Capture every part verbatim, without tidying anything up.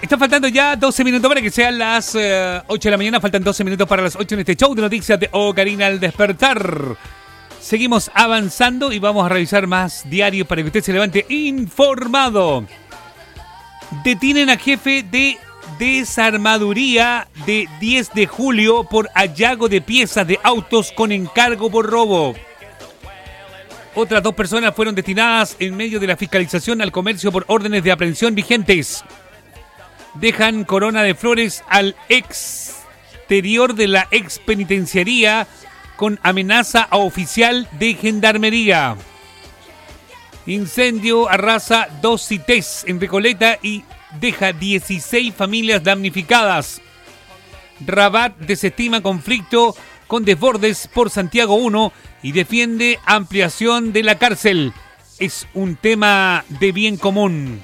Están faltando ya doce minutos para que sean las uh, ocho de la mañana. Faltan doce minutos para las ocho en este show de noticias de Ocarina al despertar. Seguimos avanzando y vamos a revisar más diarios para que usted se levante informado. Detienen a jefe de desarmaduría de diez de julio por hallazgo de piezas de autos con encargo por robo. Otras dos personas fueron destinadas en medio de la fiscalización al comercio por órdenes de aprehensión vigentes. Dejan corona de flores al exterior de la expenitenciaría con amenaza a oficial de gendarmería. Incendio arrasa dos C I T E S en Recoleta y deja dieciséis familias damnificadas. Rabat desestima conflicto con desbordes por Santiago uno y defiende ampliación de la cárcel. Es un tema de bien común.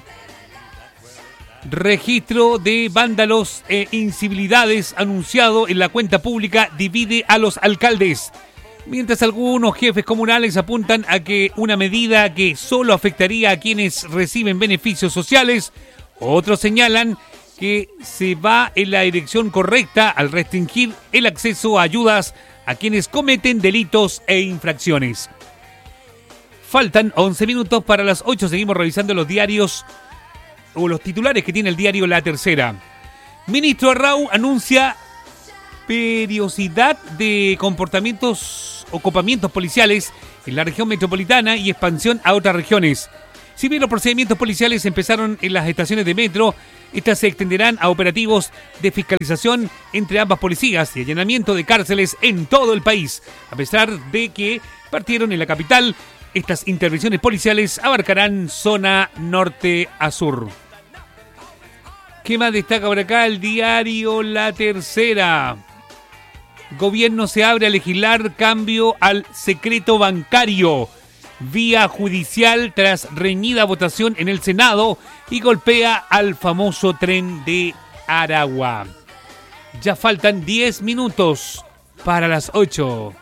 Registro de vándalos e incivilidades anunciado en la cuenta pública divide a los alcaldes. Mientras algunos jefes comunales apuntan a que una medida que solo afectaría a quienes reciben beneficios sociales, otros señalan que se va en la dirección correcta al restringir el acceso a ayudas a quienes cometen delitos e infracciones. Faltan once minutos para las ocho. Seguimos revisando los diarios o los titulares que tiene el diario La Tercera. Ministro Arrau anuncia periodicidad de comportamientos o copamientos policiales en la región metropolitana y expansión a otras regiones. Si bien los procedimientos policiales empezaron en las estaciones de metro, estas se extenderán a operativos de fiscalización entre ambas policías y allanamiento de cárceles en todo el país. A pesar de que partieron en la capital, estas intervenciones policiales abarcarán zona norte a sur. ¿Qué más destaca por acá el diario La Tercera? Gobierno se abre a legislar cambio al secreto bancario. Vía judicial tras reñida votación en el Senado y golpea al famoso tren de Aragua. Ya faltan diez minutos para las ocho.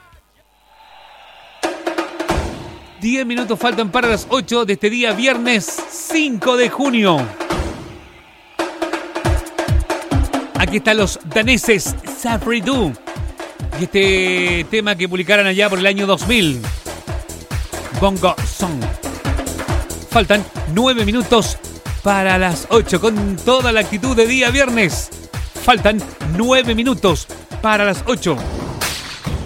diez minutos faltan para las ocho de este día viernes cinco de junio. Aquí están los daneses Safridu y este tema que publicaron allá por el año dos mil. Bongo Song. Faltan nueve minutos para las ocho con toda la actitud de día viernes. Faltan nueve minutos para las ocho.